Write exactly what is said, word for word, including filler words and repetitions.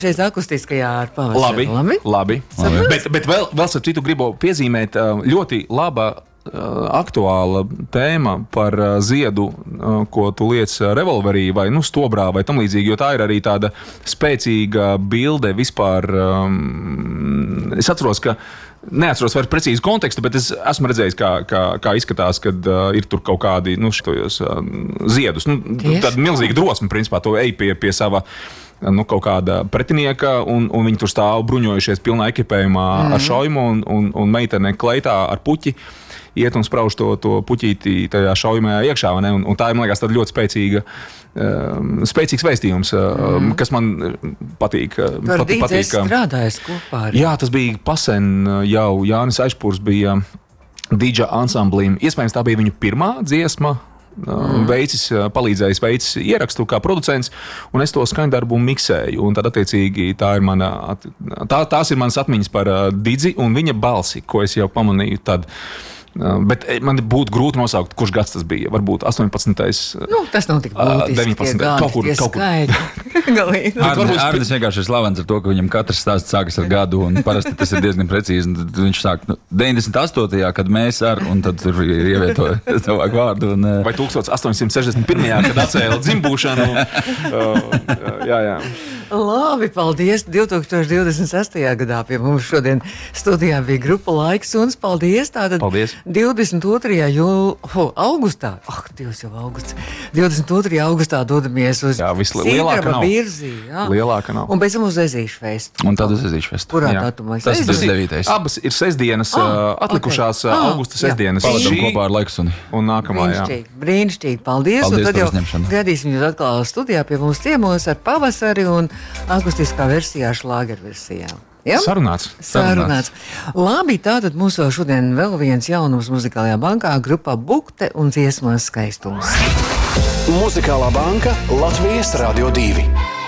Šeit akustiskajā ar pavasari. Labi, labi. labi. labi. Bet, bet vēl, vēl starp citu gribu piezīmēt ļoti laba aktuāla tēma par ziedu, ko tu liec revolverī vai nu, stobrā vai tam līdzīgi, jo tā ir arī tāda spēcīga bilde vispār. Um, es atceros, ka neatceros vairs precīzi kontekstu, bet es esmu redzējis, kā, kā, kā izskatās, kad uh, ir tur kaut kādi nu, šitojos, uh, ziedus. Nu, tāda milzīga drosme, principā, to ej pie, pie sava nu, kaut kāda pretinieka, un, un viņi tur stāv bruņojušies pilnā ekipējumā mm. ar šaujumu, un, un, un meitene kleitā ar puķi iet un sprauž to, to puķīti tajā šaujamajā iekšā, vai ne? Un, un tā ir, man liekas, tāda ļoti spēcīga, um, spēcīgs vēstījums, um, mm. kas man patīk. Par pat, patīk strādājis kopā ar... Jā, tas bija pasen jau. Jānis Aišpūrs bija dīdža ansamblim. Iespējams, tā bija viņa pirmā dziesma. Mm. Veicis, palīdzējis veicis ierakstu kā producents, un es to skaņdarbu miksēju. Un tad, attiecīgi, tā ir mana, tā, tās ir manas atmiņas par Didzi un viņa balsi, ko es jau pamanīju tad. Bet man būtu grūti nosaukt, kurš gads tas bija. Varbūt astoņpadsmitais Nu, tas nav tik būtiski. deviņpadsmitais Kaut kur, kaut kur. Arnis vienkārši ir slavens ar to, ka viņam katrs stāsts sākas ar gadu, un parasti tas ir diezgan precīzi. Viņš sāk nu, deviņdesmit astotajā kad mēs ar, un tad tur ir ievietoja cilvēku vārdu. Un, Vai tūkstoš astoņsimt sešdesmit pirmajā kad atcēla dzimbūšanu. uh, jā, jā. Labi, paldies. divi tūkstoši divdesmit sestajā gadā pie mums šodien studijā bija grupa Laiks un paldies. Tātad paldies. divdesmit otrajā Jū... Oh, augustā, ah, Dievs jau augusts, divdesmit otrajā augustā dodamies uz Sītraba virzi. Jā. Lielāka nav. Un pēc tam uz Ezīšu festu. Un tad uz Ezīšu festu. Kurā datumā? Tas ir divdesmit devītais Abas ir sestdienas, ah, atlikušās okay. augusta sestdienas. Pavadam kopā ar Laiksuni. Un nākamā, jā. Brīnišķīgi, brīnišķīgi. Paldies. Paldies un tad jau gadīsim jūs atkal studijā pie mums ciemos ar pavasari un akustiskā versijā, šlāgerversijā. Ja? Sarunāts. Sarunāts. Labi, tātad mūsu šodien vēl viens jaunums muzikālajā bankā, grupā Bukte un dziesmās skaistums. Muzikālā banka Latvijas Radio divi.